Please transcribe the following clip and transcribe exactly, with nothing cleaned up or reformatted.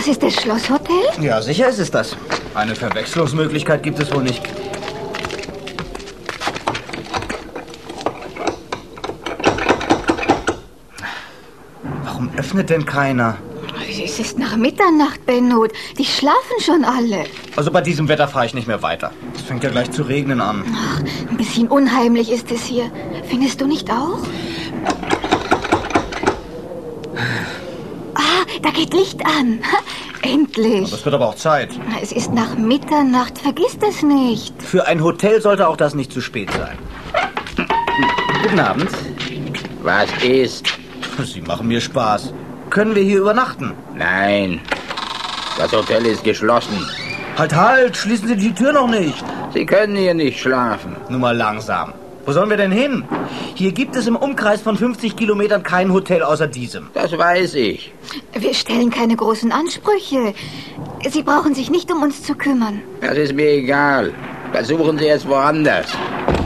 Das ist das Schlosshotel? Ja, sicher ist es das. Eine Verwechslungsmöglichkeit gibt es wohl nicht. Warum öffnet denn keiner? Es ist nach Mitternacht, Benno. Die schlafen schon alle. Also bei diesem Wetter fahre ich nicht mehr weiter. Es fängt ja gleich zu regnen an. Ach, ein bisschen unheimlich ist es hier. Findest du nicht auch? Ah, da geht Licht an. Endlich. Das wird aber auch Zeit. Es ist nach Mitternacht. Vergiss es nicht. Für ein Hotel sollte auch das nicht zu spät sein. Guten Abend. Was ist? Sie machen mir Spaß. Können wir hier übernachten? Nein, das Hotel ist geschlossen. Halt, halt! Schließen Sie die Tür noch nicht. Sie können hier nicht schlafen. Nur mal langsam. Wo sollen wir denn hin? Hier gibt es im Umkreis von fünfzig Kilometern kein Hotel außer diesem. Das weiß ich. Wir stellen keine großen Ansprüche. Sie brauchen sich nicht um uns zu kümmern. Das ist mir egal. Versuchen Sie es woanders.